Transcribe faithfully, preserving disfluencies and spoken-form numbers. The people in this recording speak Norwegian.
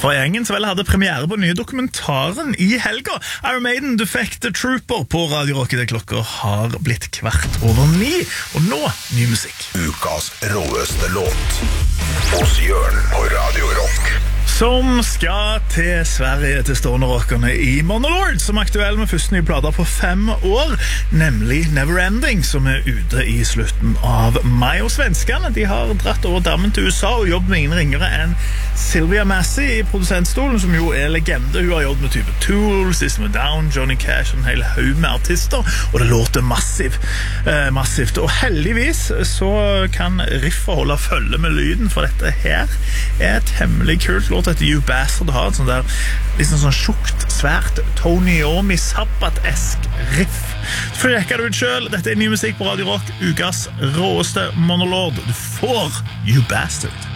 For gjengen så vel hadde premiere på nye dokumentaren i helga. Iron Maiden, Defect the Trooper på Radio Rock. Det klokka har blitt kvart over ni, og nå ny musikk. Ukas råeste låt hos Jørn på Radio Rock. Som skal til Sverige, til stående rockerne i Monolord, som er aktuell med første nye plater på fem år, nemlig Neverending, som er ute i slutten av mai. Og svenskene, de har dratt over dammen til U S A og jobbet med ingen ringere enn Sylvia Massey i produsentstolen, som jo er legende. Hun har jobbet med type Tool, System of a Down, Johnny Cash, en hel haug med artister, og det låter massiv, eh, massivt. Og heldigvis så kan Riffa holde følge med lyden, for dette her er et hemmelig kult låt etter You Bastard. Har et sånt der liksom sånn tjukt, svært Tony Iommi Sabbat-esk riff. Så får du sjekke det ut selv. Dette er ny musikk på Radio Rock, ukas råeste Monolord. Du får You Bastard.